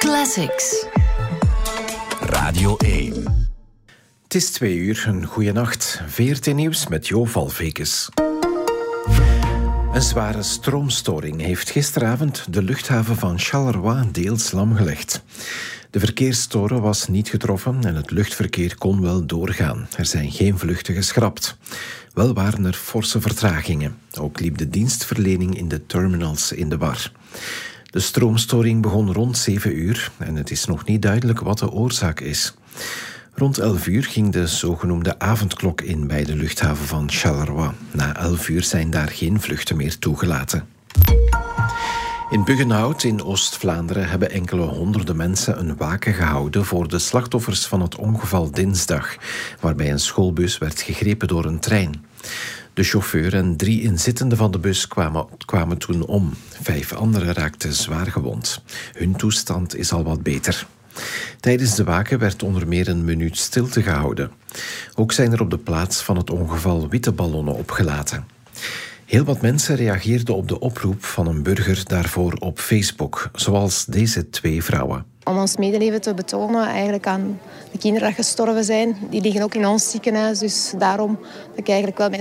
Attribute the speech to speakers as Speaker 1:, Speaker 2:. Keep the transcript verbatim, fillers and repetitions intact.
Speaker 1: Classics.
Speaker 2: Radio één.
Speaker 3: Het is twee uur, een goeie nacht. V R T-nieuws met Jo Valvekes. Een zware stroomstoring heeft gisteravond de luchthaven van Charleroi deels lamgelegd. De verkeersstoring was niet getroffen en het luchtverkeer kon wel doorgaan. Er zijn geen vluchten geschrapt. Wel waren er forse vertragingen. Ook liep de dienstverlening in de terminals in de war. De stroomstoring begon rond zeven uur en het is nog niet duidelijk wat de oorzaak is. Rond elf uur ging de zogenoemde avondklok in bij de luchthaven van Charleroi. Na elf uur zijn daar geen vluchten meer toegelaten. In Buggenhout in Oost-Vlaanderen hebben enkele honderden mensen een waken gehouden voor de slachtoffers van het ongeval dinsdag, waarbij een schoolbus werd gegrepen door een trein. De chauffeur en drie inzittenden van de bus kwamen, kwamen toen om. Vijf anderen raakten zwaar gewond. Hun toestand is al wat beter. Tijdens de waken werd onder meer een minuut stilte gehouden. Ook zijn er op de plaats van het ongeval witte ballonnen opgelaten. Heel wat mensen reageerden op de oproep van een burger daarvoor op Facebook, zoals deze twee vrouwen.
Speaker 4: Om ons medeleven te betonen eigenlijk aan de kinderen die gestorven zijn. Die liggen ook in ons ziekenhuis, dus daarom dat ik eigenlijk wel mijn